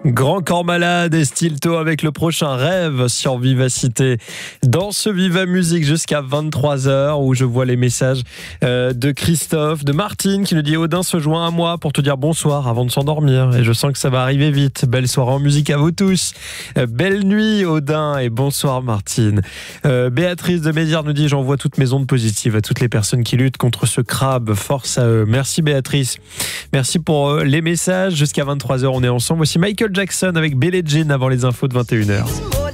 Grand corps malade et Stilto avec le prochain rêve sur Vivacité. Dans ce Viva Musique jusqu'à 23h où je vois les messages de Christophe, de Martine qui nous dit Odin se joint à moi pour te dire bonsoir avant de s'endormir. Et je sens que ça va arriver vite. Belle soirée en musique à vous tous. Belle nuit Odin et bonsoir Martine. Béatrice de Mézières nous dit j'envoie toutes mes ondes positives à toutes les personnes qui luttent contre ce crabe. Force à eux. Merci Béatrice. Merci pour les messages. Jusqu'à 23h on est ensemble. Voici Michael Jackson avec Billie Jean avant les infos de 21h.